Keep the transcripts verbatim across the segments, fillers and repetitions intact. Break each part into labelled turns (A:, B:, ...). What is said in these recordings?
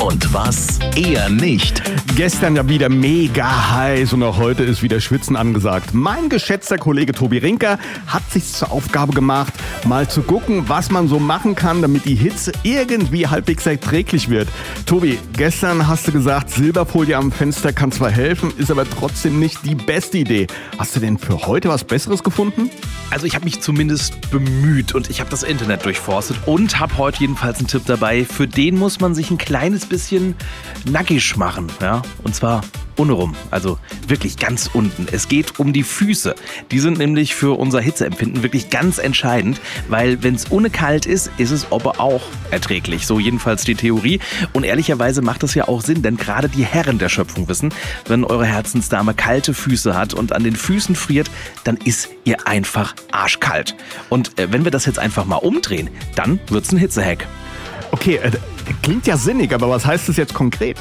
A: und was eher nicht.
B: Gestern ja wieder mega heiß und auch heute ist wieder Schwitzen angesagt. Mein geschätzter Kollege Tobi Rinker hat sich zur Aufgabe gemacht, mal zu gucken, was man so machen kann, damit die Hitze irgendwie halbwegs erträglich wird. Tobi, gestern hast du gesagt, Silberfolie am Fenster kann zwar helfen, ist aber trotzdem nicht die beste Idee. Hast du denn für heute was Besseres gefunden?
C: Also ich habe mich zumindest bemüht und ich habe das Internet durchforstet und habe heute jedenfalls einen Tipp dabei. Für den muss man sich ein kleines bisschen nackig machen, ja, und zwar ohne rum, also wirklich ganz unten. Es geht um die Füße. Die sind nämlich für unser Hitzeempfinden wirklich ganz entscheidend, weil wenn es ohne kalt ist, ist es aber auch erträglich. So jedenfalls die Theorie. Und ehrlicherweise macht das ja auch Sinn, denn gerade die Herren der Schöpfung wissen, wenn eure Herzensdame kalte Füße hat und an den Füßen friert, dann ist ihr einfach arschkalt. Und äh, wenn wir das jetzt einfach mal umdrehen, dann wird's ein Hitzehack.
B: Okay, äh, klingt ja sinnig, aber was heißt das jetzt konkret?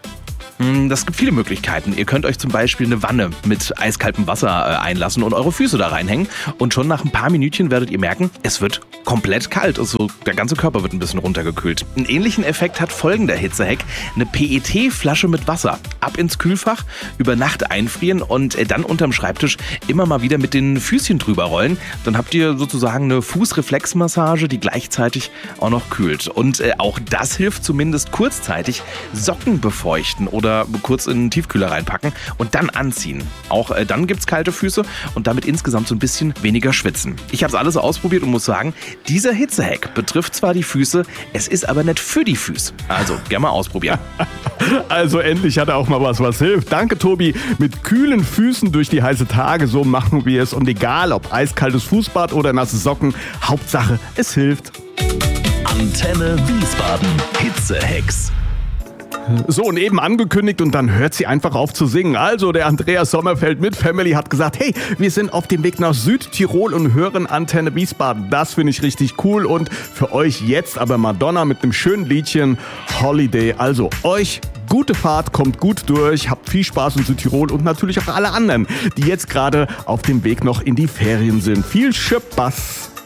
C: Das gibt viele Möglichkeiten. Ihr könnt euch zum Beispiel eine Wanne mit eiskaltem Wasser einlassen und eure Füße da reinhängen. Und schon nach ein paar Minütchen werdet ihr merken, es wird komplett kalt. Also der ganze Körper wird ein bisschen runtergekühlt. Einen ähnlichen Effekt hat folgender Hitzehack. Eine P E T-Flasche mit Wasser. Ab ins Kühlfach, über Nacht einfrieren und dann unterm Schreibtisch immer mal wieder mit den Füßchen drüber rollen. Dann habt ihr sozusagen eine Fußreflexmassage, die gleichzeitig auch noch kühlt. Und auch das hilft zumindest kurzzeitig. Socken befeuchten oder Oder kurz in den Tiefkühler reinpacken und dann anziehen. Auch äh, dann gibt's kalte Füße und damit insgesamt so ein bisschen weniger schwitzen. Ich habe es alles ausprobiert und muss sagen, dieser Hitzehack betrifft zwar die Füße, es ist aber nicht für die Füße. Also, gerne mal ausprobieren.
B: Also endlich hat er auch mal was, was hilft. Danke, Tobi. Mit kühlen Füßen durch die heiße Tage, so machen wir es. Und egal, ob eiskaltes Fußbad oder nasse Socken, Hauptsache, es hilft.
A: Antenne Wiesbaden. Hitzehacks.
B: So, und eben angekündigt und dann hört sie einfach auf zu singen. Also, der Andreas Sommerfeld mit Family hat gesagt, hey, wir sind auf dem Weg nach Südtirol und hören Antenne Wiesbaden. Das finde ich richtig cool und für euch jetzt aber Madonna mit einem schönen Liedchen Holiday. Also, euch gute Fahrt, kommt gut durch, habt viel Spaß in Südtirol und natürlich auch alle anderen, die jetzt gerade auf dem Weg noch in die Ferien sind. Viel Spaß!